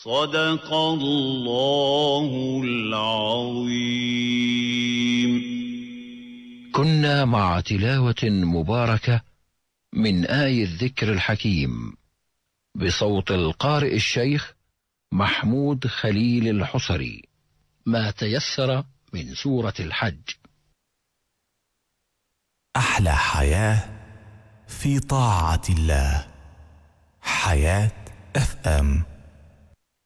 صدق الله العظيم. كنا مع تلاوة مباركة من آي الذكر الحكيم بصوت القارئ الشيخ محمود خليل الحصري، ما تيسر من سورة الحج. أحلى حياة في طاعة الله. حياة FM.